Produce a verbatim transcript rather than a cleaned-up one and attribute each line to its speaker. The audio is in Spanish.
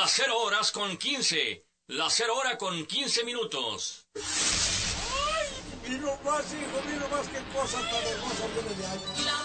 Speaker 1: Las cero horas con quince. La cero hora con quince minutos.
Speaker 2: ¡Ay! Mira más, hijo, mira más qué cosa tan hermosa viene de ahí.